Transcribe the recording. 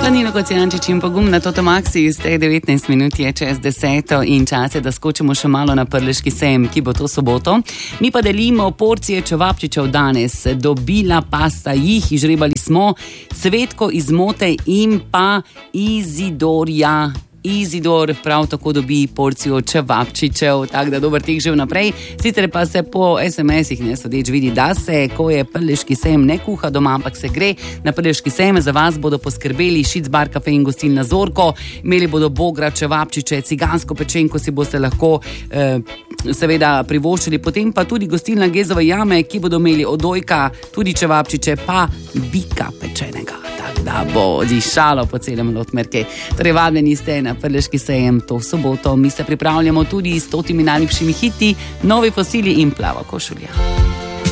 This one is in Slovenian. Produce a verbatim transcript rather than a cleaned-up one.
Nino Kocijančič in pogumna Toto Maxi, zdaj devetnajst minut je čez deseto in čas je, da skočimo še malo na Prleški sejem, ki bo to soboto. Mi pa delimo porcije čevapčičev danes. Dobila pa sta jih, izžrebali smo Cvetko iz Mote in pa Izidorja. Izidor prav tako dobi porcijo čevapčičev, tako da dober tek že vnaprej. Sicer pa se po es em esih ne sodeč vidi, da se, ko je Prleški sejem, ne kuha doma, ampak se gre na Prleški sejem. Za vas bodo poskrbeli Šic bar, kafe in gostilna Zorko. Imeli bodo bogra, čevapčiče, cigansko pečenko si boste lahko eh, seveda privoščili. Potem pa tudi gostilna Gezove jame, ki bodo imeli odojka, tudi čevapčiče, pa bika pečenega. Da bo dišalo po celem Lotmerke. Torej, vabljeni ste na Prleški sejem to soboto. Mi se pripravljamo tudi s stotimi najljubšimi hiti, Novi fosili in Plava košulja.